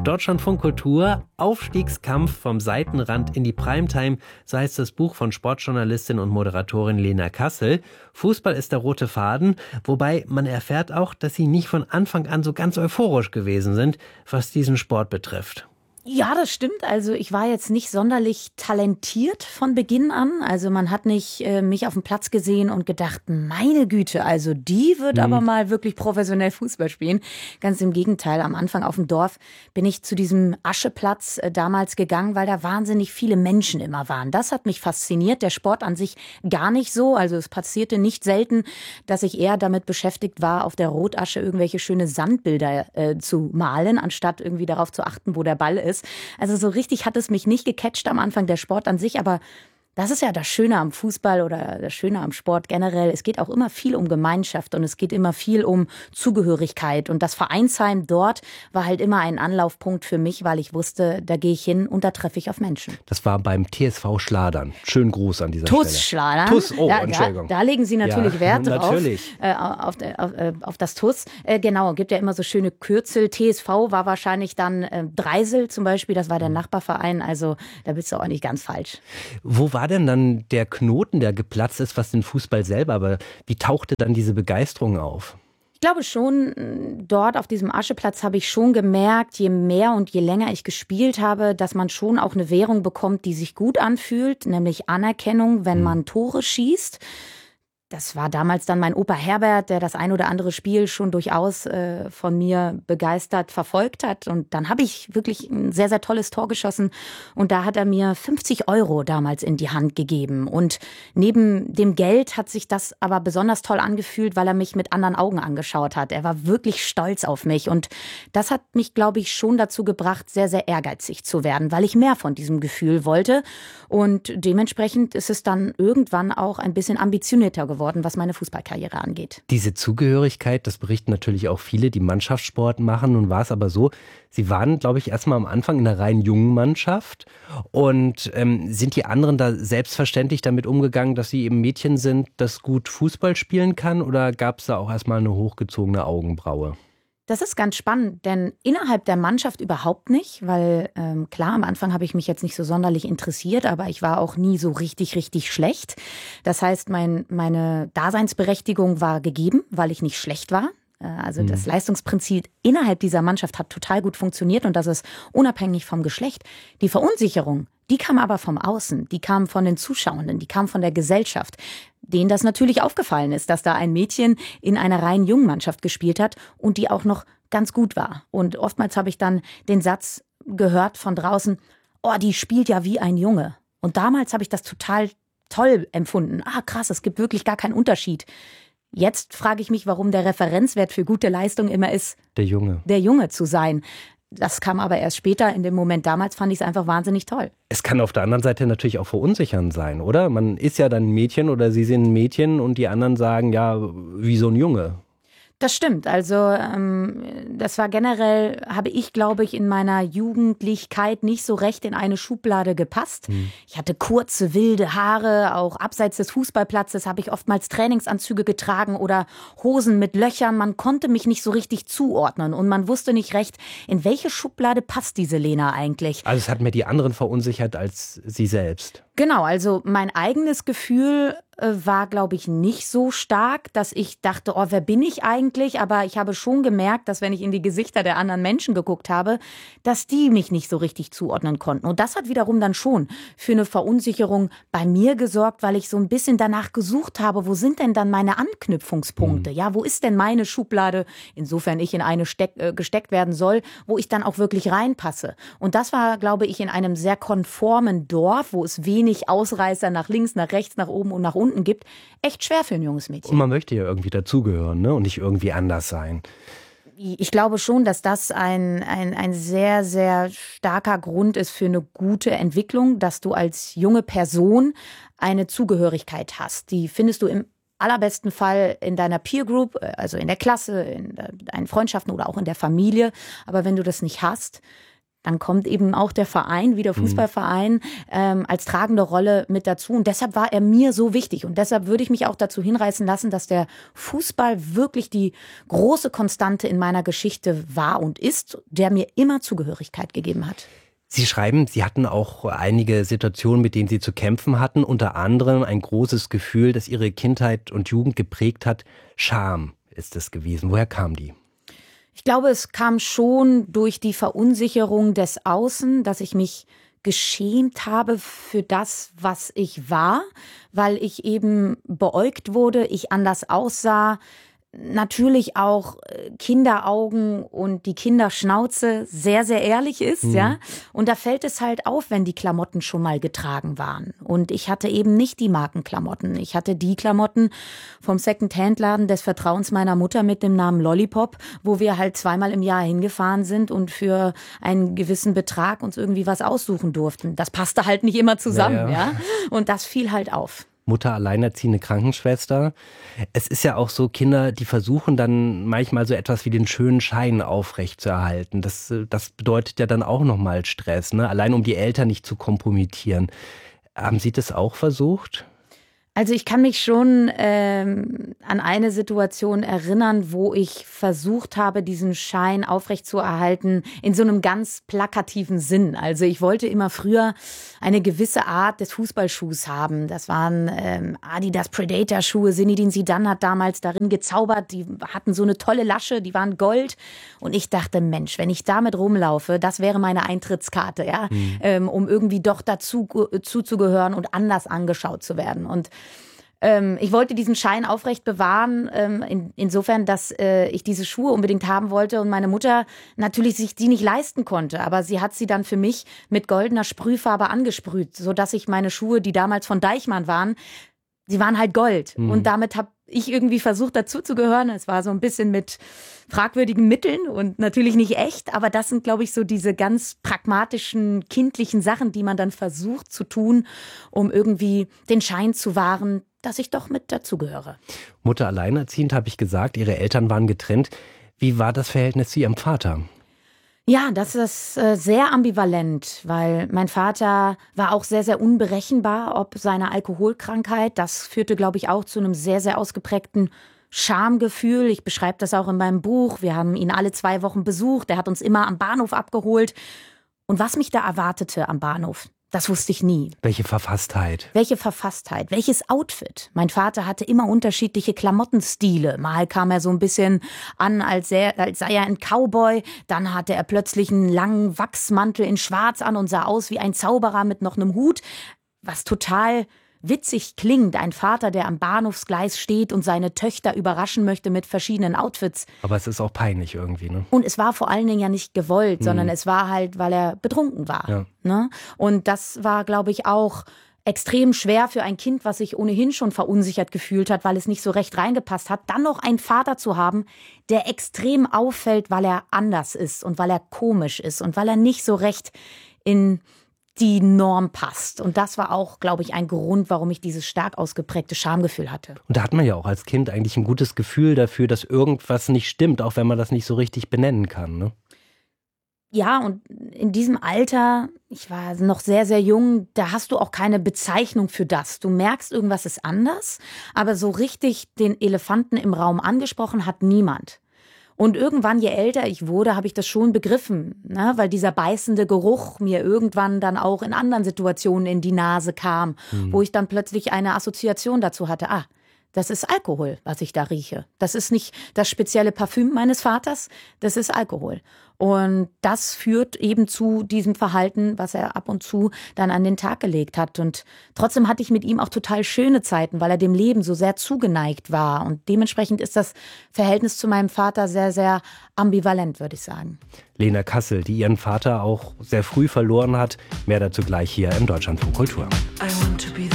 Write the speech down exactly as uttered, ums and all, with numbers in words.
Deutschlandfunk Kultur, Aufstiegskampf vom Seitenrand in die Primetime, so heißt das Buch von Sportjournalistin und Moderatorin Lena Kassel. Fußball ist der rote Faden, wobei man erfährt auch, dass sie nicht von Anfang an so ganz euphorisch gewesen sind, was diesen Sport betrifft. Ja, das stimmt. Also ich war jetzt nicht sonderlich talentiert von Beginn an. Also man hat nicht äh, mich auf dem Platz gesehen und gedacht, meine Güte, also die wird mhm. aber mal wirklich professionell Fußball spielen. Ganz im Gegenteil, am Anfang auf dem Dorf bin ich zu diesem Ascheplatz äh, damals gegangen, weil da wahnsinnig viele Menschen immer waren. Das hat mich fasziniert, der Sport an sich gar nicht so. Also es passierte nicht selten, dass ich eher damit beschäftigt war, auf der Rotasche irgendwelche schöne Sandbilder äh, zu malen, anstatt irgendwie darauf zu achten, wo der Ball ist. Also so richtig hat es mich nicht gecatcht am Anfang, der Sport an sich, aber das ist ja das Schöne am Fußball oder das Schöne am Sport generell. Es geht auch immer viel um Gemeinschaft und es geht immer viel um Zugehörigkeit. Und das Vereinsheim dort war halt immer ein Anlaufpunkt für mich, weil ich wusste, da gehe ich hin und da treffe ich auf Menschen. Das war beim T S V Schladern. Schönen Gruß an dieser T U S Stelle. Schladern. T U S, oh, da, Entschuldigung. Da, da legen Sie natürlich ja, Wert drauf. Natürlich. Äh, auf, auf, auf das T U S. Äh, genau, gibt ja immer so schöne Kürzel. T S V war wahrscheinlich dann äh, Dreisel zum Beispiel. Das war der Nachbarverein. Also da bist du auch nicht ganz falsch. Wo war denn dann der Knoten, der geplatzt ist, was den Fußball selber, aber wie tauchte dann diese Begeisterung auf? Ich glaube schon, dort auf diesem Ascheplatz habe ich schon gemerkt, je mehr und je länger ich gespielt habe, dass man schon auch eine Währung bekommt, die sich gut anfühlt, nämlich Anerkennung, wenn man Tore schießt. Das war damals dann mein Opa Herbert, der das ein oder andere Spiel schon durchaus äh, von mir begeistert verfolgt hat. Und dann habe ich wirklich ein sehr, sehr tolles Tor geschossen. Und da hat er mir fünfzig Euro damals in die Hand gegeben. Und neben dem Geld hat sich das aber besonders toll angefühlt, weil er mich mit anderen Augen angeschaut hat. Er war wirklich stolz auf mich. Und das hat mich, glaube ich, schon dazu gebracht, sehr, sehr ehrgeizig zu werden, weil ich mehr von diesem Gefühl wollte. Und dementsprechend ist es dann irgendwann auch ein bisschen ambitionierter geworden, was meine Fußballkarriere angeht. Diese Zugehörigkeit, das berichten natürlich auch viele, die Mannschaftssport machen. Nun war es aber so, Sie waren, glaube ich, erstmal am Anfang in einer rein jungen Mannschaft. Und ähm, sind die anderen da selbstverständlich damit umgegangen, dass sie eben Mädchen sind, das gut Fußball spielen kann? Oder gab es da auch erstmal eine hochgezogene Augenbraue? Das ist ganz spannend, denn innerhalb der Mannschaft überhaupt nicht, weil ähm, klar, am Anfang habe ich mich jetzt nicht so sonderlich interessiert, aber ich war auch nie so richtig, richtig schlecht. Das heißt, mein, meine Daseinsberechtigung war gegeben, weil ich nicht schlecht war. Also mhm. das Leistungsprinzip innerhalb dieser Mannschaft hat total gut funktioniert und das ist unabhängig vom Geschlecht. Die Verunsicherung, die kam aber vom Außen, die kam von den Zuschauenden, die kam von der Gesellschaft, denen das natürlich aufgefallen ist, dass da ein Mädchen in einer rein jungen Mannschaft gespielt hat und die auch noch ganz gut war. Und oftmals habe ich dann den Satz gehört von draußen, oh, die spielt ja wie ein Junge. Und damals habe ich das total toll empfunden. Ah, krass, es gibt wirklich gar keinen Unterschied. Jetzt frage ich mich, warum der Referenzwert für gute Leistung immer ist, der Junge, der Junge zu sein. Das kam aber erst später. In dem Moment damals fand ich es einfach wahnsinnig toll. Es kann auf der anderen Seite natürlich auch verunsichernd sein, oder? Man ist ja dann ein Mädchen oder Sie sind ein Mädchen und die anderen sagen, ja, wie so ein Junge. Das stimmt. Also ähm, das war generell, habe ich, glaube ich, in meiner Jugendlichkeit nicht so recht in eine Schublade gepasst. Hm. Ich hatte kurze, wilde Haare, auch abseits des Fußballplatzes habe ich oftmals Trainingsanzüge getragen oder Hosen mit Löchern. Man konnte mich nicht so richtig zuordnen und man wusste nicht recht, in welche Schublade passt diese Lena eigentlich. Also es hat mehr die anderen verunsichert als Sie selbst. Genau, also mein eigenes Gefühl äh, war, glaube ich, nicht so stark, dass ich dachte, oh, wer bin ich eigentlich? Aber ich habe schon gemerkt, dass wenn ich in die Gesichter der anderen Menschen geguckt habe, dass die mich nicht so richtig zuordnen konnten. Und das hat wiederum dann schon für eine Verunsicherung bei mir gesorgt, weil ich so ein bisschen danach gesucht habe, wo sind denn dann meine Anknüpfungspunkte? Mhm. Ja, wo ist denn meine Schublade, insofern ich in eine steck, äh, gesteckt werden soll, wo ich dann auch wirklich reinpasse? Und das war, glaube ich, in einem sehr konformen Dorf, wo es wenig wenig Ausreißer nach links, nach rechts, nach oben und nach unten gibt, echt schwer für ein junges Mädchen. Und man möchte ja irgendwie dazugehören, ne? Und nicht irgendwie anders sein. Ich glaube schon, dass das ein, ein, ein sehr, sehr starker Grund ist für eine gute Entwicklung, dass du als junge Person eine Zugehörigkeit hast. Die findest du im allerbesten Fall in deiner Peer Group, also in der Klasse, in deinen Freundschaften oder auch in der Familie. Aber wenn du das nicht hast, dann kommt eben auch der Verein, wie der Fußballverein, ähm, als tragende Rolle mit dazu. Und deshalb war er mir so wichtig. Und deshalb würde ich mich auch dazu hinreißen lassen, dass der Fußball wirklich die große Konstante in meiner Geschichte war und ist, der mir immer Zugehörigkeit gegeben hat. Sie schreiben, Sie hatten auch einige Situationen, mit denen Sie zu kämpfen hatten. Unter anderem ein großes Gefühl, das Ihre Kindheit und Jugend geprägt hat. Scham ist es gewesen. Woher kam die? Ich glaube, es kam schon durch die Verunsicherung des Außen, dass ich mich geschämt habe für das, was ich war, weil ich eben beäugt wurde, ich anders aussah. Natürlich auch Kinderaugen und die Kinderschnauze sehr, sehr ehrlich ist, mhm. ja. Und da fällt es halt auf, wenn die Klamotten schon mal getragen waren. Und ich hatte eben nicht die Markenklamotten. Ich hatte die Klamotten vom Second-Hand-Laden des Vertrauens meiner Mutter mit dem Namen Lollipop, wo wir halt zweimal im Jahr hingefahren sind und für einen gewissen Betrag uns irgendwie was aussuchen durften. Das passte halt nicht immer zusammen, ja, ja. ja? Und das fiel halt auf. Mutter, alleinerziehende Krankenschwester. Es ist ja auch so, Kinder, die versuchen dann manchmal so etwas wie den schönen Schein aufrechtzuerhalten. Das, das bedeutet ja dann auch nochmal Stress, ne? Allein um die Eltern nicht zu kompromittieren. Haben Sie das auch versucht? Also ich kann mich schon ähm, an eine Situation erinnern, wo ich versucht habe, diesen Schein aufrechtzuerhalten in so einem ganz plakativen Sinn. Also ich wollte immer früher eine gewisse Art des Fußballschuhs haben. Das waren ähm, Adidas Predator-Schuhe. Zinedine Zidane hat damals darin gezaubert. Die hatten so eine tolle Lasche, die waren Gold. Und ich dachte, Mensch, wenn ich damit rumlaufe, das wäre meine Eintrittskarte, ja, mhm. ähm, um irgendwie doch dazu zuzugehören und anders angeschaut zu werden. Und ich wollte diesen Schein aufrecht bewahren, in, insofern, dass äh, ich diese Schuhe unbedingt haben wollte und meine Mutter natürlich sich die nicht leisten konnte. Aber sie hat sie dann für mich mit goldener Sprühfarbe angesprüht, sodass ich meine Schuhe, die damals von Deichmann waren, sie waren halt Gold. Mhm. Und damit habe ich irgendwie versucht, dazuzugehören. Es war so ein bisschen mit fragwürdigen Mitteln und natürlich nicht echt. Aber das sind, glaube ich, so diese ganz pragmatischen, kindlichen Sachen, die man dann versucht zu tun, um irgendwie den Schein zu wahren, dass ich doch mit dazugehöre. Mutter alleinerziehend, habe ich gesagt. Ihre Eltern waren getrennt. Wie war das Verhältnis zu Ihrem Vater? Ja, das ist äh, sehr ambivalent, weil mein Vater war auch sehr, sehr unberechenbar ob seiner Alkoholkrankheit. Das führte, glaube ich, auch zu einem sehr, sehr ausgeprägten Schamgefühl. Ich beschreibe das auch in meinem Buch. Wir haben ihn alle zwei Wochen besucht. Er hat uns immer am Bahnhof abgeholt. Und was mich da erwartete am Bahnhof, das wusste ich nie. Welche Verfasstheit? Welche Verfasstheit? Welches Outfit? Mein Vater hatte immer unterschiedliche Klamottenstile. Mal kam er so ein bisschen an, als, er, als sei er ein Cowboy. Dann hatte er plötzlich einen langen Wachsmantel in Schwarz an und sah aus wie ein Zauberer mit noch einem Hut. Was total witzig klingt, ein Vater, der am Bahnhofsgleis steht und seine Töchter überraschen möchte mit verschiedenen Outfits. Aber es ist auch peinlich irgendwie, ne? Und es war vor allen Dingen ja nicht gewollt, mhm. sondern es war halt, weil er betrunken war. Ja. Ne? Und das war, glaube ich, auch extrem schwer für ein Kind, was sich ohnehin schon verunsichert gefühlt hat, weil es nicht so recht reingepasst hat, dann noch einen Vater zu haben, der extrem auffällt, weil er anders ist und weil er komisch ist und weil er nicht so recht in die Norm passt. Und das war auch, glaube ich, ein Grund, warum ich dieses stark ausgeprägte Schamgefühl hatte. Und da hat man ja auch als Kind eigentlich ein gutes Gefühl dafür, dass irgendwas nicht stimmt, auch wenn man das nicht so richtig benennen kann, ne? Ja, und in diesem Alter, ich war noch sehr, sehr jung, da hast du auch keine Bezeichnung für das. Du merkst, irgendwas ist anders, aber so richtig den Elefanten im Raum angesprochen hat niemand. Und irgendwann, je älter ich wurde, habe ich das schon begriffen, ne? Weil dieser beißende Geruch mir irgendwann dann auch in anderen Situationen in die Nase kam, mhm. wo ich dann plötzlich eine Assoziation dazu hatte. Ah, das ist Alkohol, was ich da rieche. Das ist nicht das spezielle Parfüm meines Vaters, das ist Alkohol. Und das führt eben zu diesem Verhalten, was er ab und zu dann an den Tag gelegt hat. Und trotzdem hatte ich mit ihm auch total schöne Zeiten, weil er dem Leben so sehr zugeneigt war. Und dementsprechend ist das Verhältnis zu meinem Vater sehr, sehr ambivalent, würde ich sagen. Lena Kassel, die ihren Vater auch sehr früh verloren hat. Mehr dazu gleich hier im Deutschlandfunk Kultur. I want to be